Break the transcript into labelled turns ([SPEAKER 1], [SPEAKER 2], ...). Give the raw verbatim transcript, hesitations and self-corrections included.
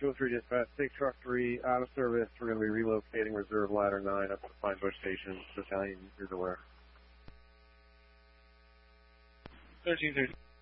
[SPEAKER 1] two oh three dispatch, take truck three out of service. We're going to be relocating reserve ladder nine up to Pine Bush Station. Battalion is aware.
[SPEAKER 2] thirteen thirty.